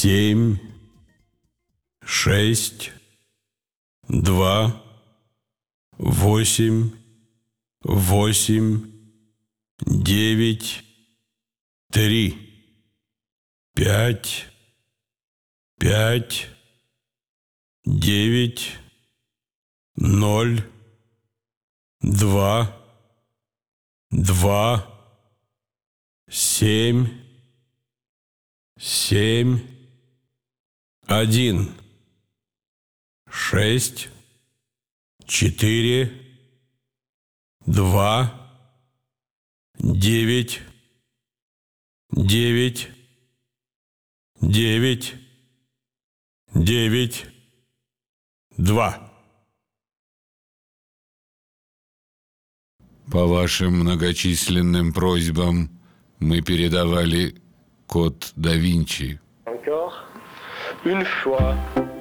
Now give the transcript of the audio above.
7, 6, 2, 8, 8, 9, 3, 5, 5, 9, 0, 2, 2, 7, 7, 1, 6, 4, 2, 9, 9, 9, 9, 2. По вашим многочисленным просьбам мы передавали код да Винчи. Encore une fois.